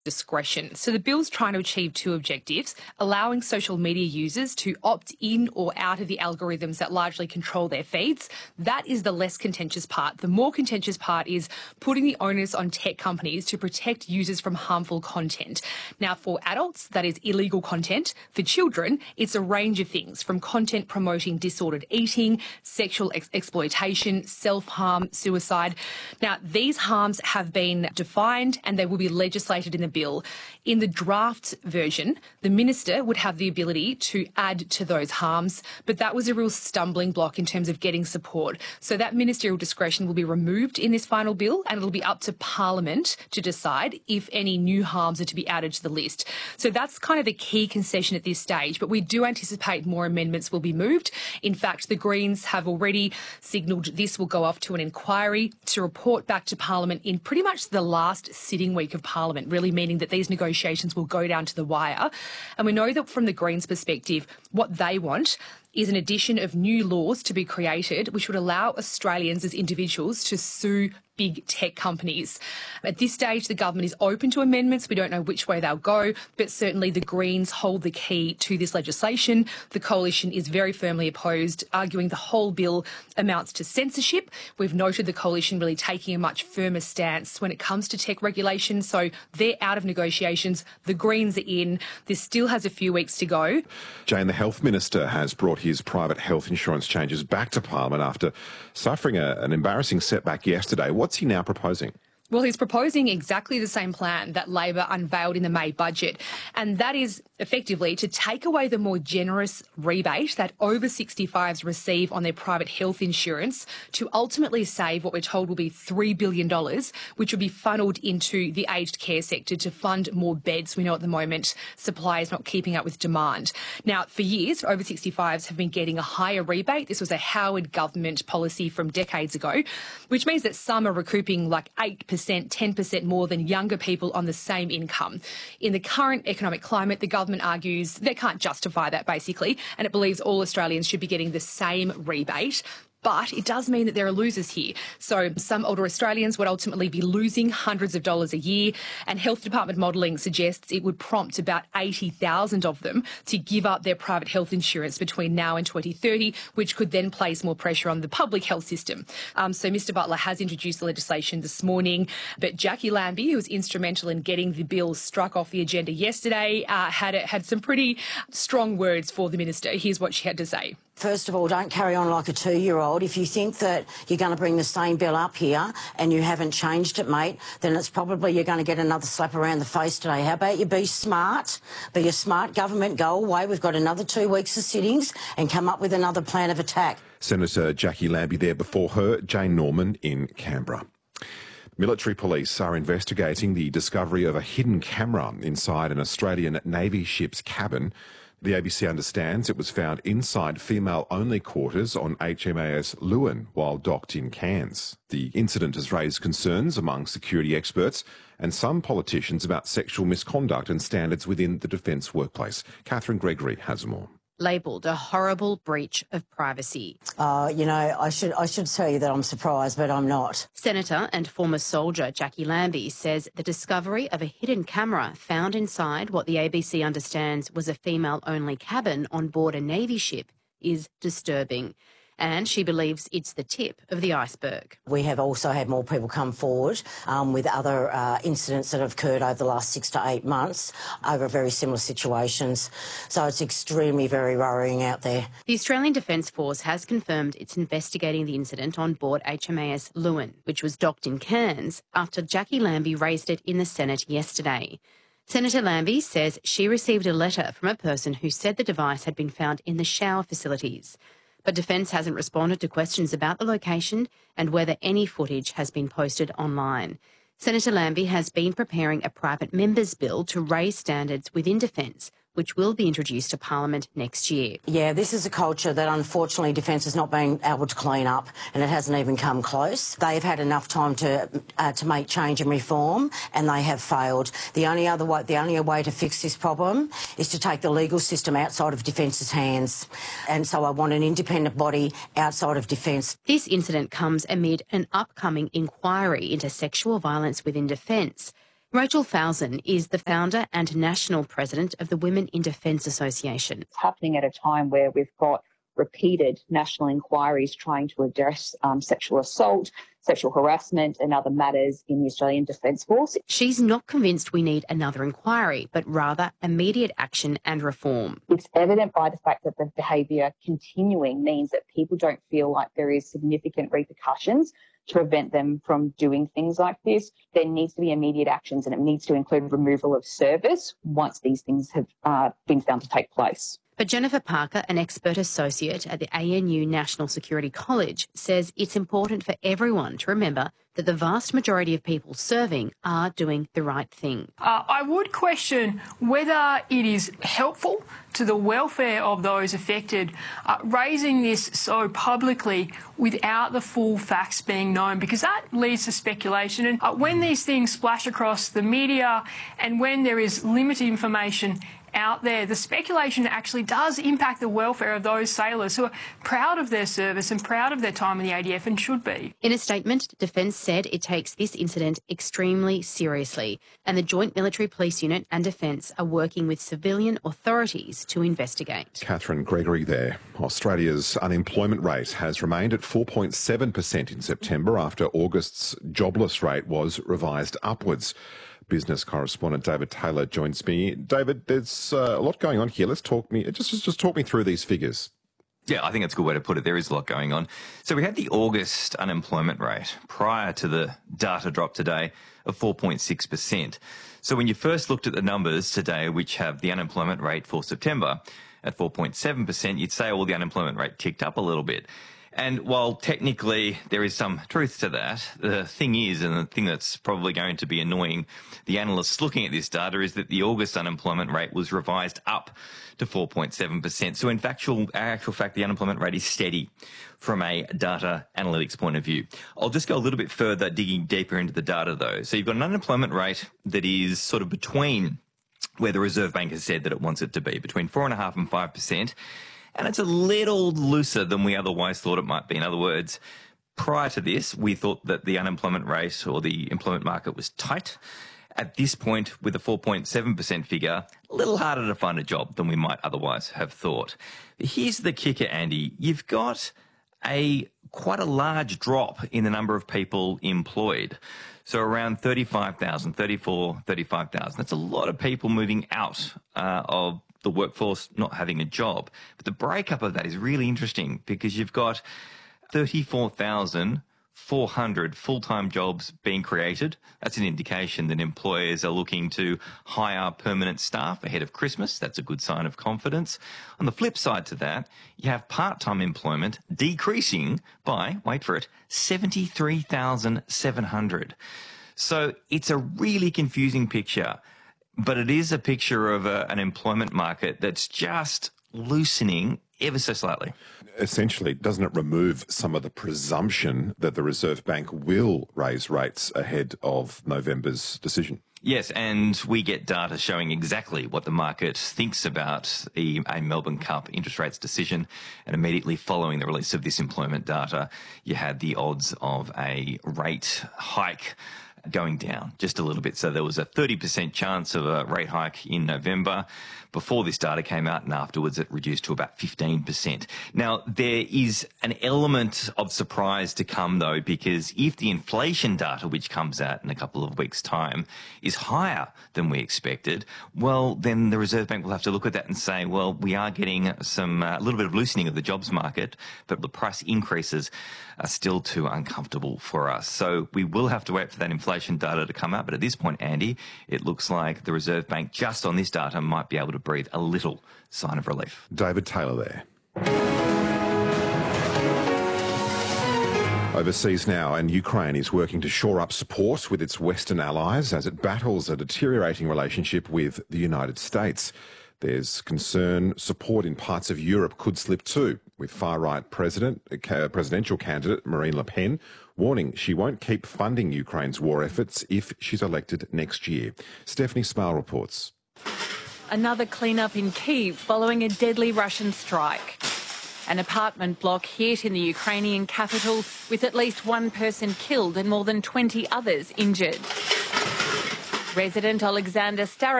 discretion. So the bill's trying to achieve two objectives: allowing social media users to opt in or out of the algorithms that largely control their feeds. That is the less contentious part. The more contentious part is putting the onus on tech companies to protect users from harmful content. Now, for adults, that is illegal content. For children, it's a range of things, from content promoting disordered eating, sexual exploitation, self-harm, suicide. Now, these harms have been defined and they will be legislated in the bill. In the draft version, the minister would have the ability to add to those harms, but that was a real stumbling block in terms of getting support. So that ministerial discretion will be removed in this final bill, and it'll be up to Parliament to decide if any new harms are to be added to the list. So that's kind of the key concession at this stage, but we do anticipate more amendments will be moved. In fact, the Greens have already signalled this will go off to an inquiry to report back to Parliament in pretty much the last sitting week of Parliament, really meaning that these negotiations will go down to the wire. And we know that from the Greens' perspective, what they want is an addition of new laws to be created which would allow Australians as individuals to sue big tech companies. At this stage, the government is open to amendments. We don't know which way they'll go, but certainly the Greens hold the key to this legislation. The Coalition is very firmly opposed, arguing the whole bill amounts to censorship. We've noted the Coalition really taking a much firmer stance when it comes to tech regulation, so they're out of negotiations. The Greens are in. This still has a few weeks to go. Jane, the Health Minister has brought his private health insurance changes back to Parliament after suffering an embarrassing setback yesterday. What's he now proposing? Well, he's proposing exactly the same plan that Labor unveiled in the May budget, and that is effectively to take away the more generous rebate that over 65s receive on their private health insurance to ultimately save what we're told will be $3 billion, which will be funneled into the aged care sector to fund more beds. We know at the moment supply is not keeping up with demand. Now, for years, over 65s have been getting a higher rebate. This was a Howard government policy from decades ago, which means that some are recouping like 8%, 10% more than younger people on the same income. In the current economic climate, the government argues they can't justify that, basically, and it believes all Australians should be getting the same rebate. But it does mean that there are losers here. So some older Australians would ultimately be losing hundreds of dollars a year, and Health Department modelling suggests it would prompt about 80,000 of them to give up their private health insurance between now and 2030, which could then place more pressure on the public health system. So Mr Butler has introduced the legislation this morning, but Jackie Lambie, who was instrumental in getting the bill struck off the agenda yesterday, had some pretty strong words for the minister. Here's what she had to say. First of all, don't carry on like a 2-year-old. If you think that you're going to bring the same bill up here and you haven't changed it, mate, then it's probably you're going to get another slap around the face today. How about you be smart, be a smart government, go away. We've got another 2 weeks of sittings and come up with another plan of attack. Senator Jackie Lambie there, before her, Jane Norman in Canberra. Military police are investigating the discovery of a hidden camera inside an Australian Navy ship's cabin. The ABC understands it was found inside female-only quarters on HMAS Lewin while docked in Cairns. The incident has raised concerns among security experts and some politicians about sexual misconduct and standards within the defence workplace. Catherine Gregory has more. Labelled a horrible breach of privacy. I should tell you that I'm surprised, but I'm not. Senator and former soldier Jackie Lambie says the discovery of a hidden camera found inside what the ABC understands was a female-only cabin on board a Navy ship is disturbing. And she believes it's the tip of the iceberg. We have also had more people come forward with other incidents that have occurred over the last 6 to 8 months over very similar situations. So it's extremely very worrying out there. The Australian Defence Force has confirmed it's investigating the incident on board HMAS Lewin, which was docked in Cairns, after Jackie Lambie raised it in the Senate yesterday. Senator Lambie says she received a letter from a person who said the device had been found in the shower facilities. But Defence hasn't responded to questions about the location and whether any footage has been posted online. Senator Lambie has been preparing a private member's bill to raise standards within Defence, which will be introduced to Parliament next year. Yeah, this is a culture that unfortunately Defence has not been able to clean up, and it hasn't even come close. They've had enough time to make change and reform, and they have failed. The only way to fix this problem is to take the legal system outside of Defence's hands, and so I want an independent body outside of Defence. This incident comes amid an upcoming inquiry into sexual violence within Defence. Rachel Fowson is the founder and national president of the Women in Defence Association. It's happening at a time where we've got repeated national inquiries trying to address sexual assault, sexual harassment and other matters in the Australian Defence Force. She's not convinced we need another inquiry, but rather immediate action and reform. It's evident by the fact that the behaviour continuing means that people don't feel like there is significant repercussions to prevent them from doing things like this. There needs to be immediate actions, and it needs to include removal of service once these things have been found to take place. But Jennifer Parker, an expert associate at the ANU National Security College, says it's important for everyone to remember that the vast majority of people serving are doing the right thing. I would question whether it is helpful to the welfare of those affected, raising this so publicly without the full facts being known, because that leads to speculation. And when these things splash across the media and when there is limited information out there, the speculation actually does impact the welfare of those sailors who are proud of their service and proud of their time in the ADF, and should be. In a statement, Defence said it takes this incident extremely seriously, and the Joint Military Police Unit and Defence are working with civilian authorities to investigate. Catherine Gregory there. Australia's unemployment rate has remained at 4.7% in September after August's jobless rate was revised upwards. Business correspondent David Taylor joins me. David, there's a lot going on here. Just talk me through these figures. Yeah, I think that's a good way to put it. There is a lot going on. So we had the August unemployment rate prior to the data drop today of 4.6%. So when you first looked at the numbers today, which have the unemployment rate for September at 4.7%, you'd say, well, the unemployment rate ticked up a little bit. And while technically there is some truth to that, the thing is, and the thing that's probably going to be annoying the analysts looking at this data, is that the August unemployment rate was revised up to 4.7%. So in actual fact, the unemployment rate is steady from a data analytics point of view. I'll just go a little bit further, digging deeper into the data though. So you've got an unemployment rate that is sort of between where the Reserve Bank has said that it wants it to be, between 4.5% and 5%. And it's a little looser than we otherwise thought it might be. In other words, prior to this, we thought that the unemployment rate or the employment market was tight. At this point, with a 4.7% figure, a little harder to find a job than we might otherwise have thought. Here's the kicker, Andy. You've got quite a large drop in the number of people employed. So around 35,000. That's a lot of people moving out of the workforce not having a job. But the breakup of that is really interesting because you've got 34,400 full-time jobs being created. That's an indication that employers are looking to hire permanent staff ahead of Christmas. That's a good sign of confidence. On the flip side to that, you have part-time employment decreasing by, wait for it, 73,700. So it's a really confusing picture. But it is a picture of an employment market that's just loosening ever so slightly. Essentially, doesn't it remove some of the presumption that the Reserve Bank will raise rates ahead of November's decision? Yes, and we get data showing exactly what the market thinks about a Melbourne Cup interest rates decision. And immediately following the release of this employment data, you had the odds of a rate hike going down just a little bit. So there was a 30% chance of a rate hike in November before this data came out, and afterwards it reduced to about 15%. Now, there is an element of surprise to come, though, because if the inflation data, which comes out in a couple of weeks' time, is higher than we expected, well, then the Reserve Bank will have to look at that and say, well, we are getting a little bit of loosening of the jobs market, but the price increases are still too uncomfortable for us. So we will have to wait for that inflation data to come out. But at this point, Andy, it looks like the Reserve Bank, just on this data, might be able to breathe a little sign of relief. David Taylor there. Overseas now, and Ukraine is working to shore up support with its Western allies as it battles a deteriorating relationship with the United States. There's concern support in parts of Europe could slip too, with far-right presidential candidate Marine Le Pen warning she won't keep funding Ukraine's war efforts if she's elected next year. Stephanie Smale reports. Another clean-up in Kyiv following a deadly Russian strike. An apartment block hit in the Ukrainian capital with at least one person killed and more than 20 others injured. Resident Alexander Starr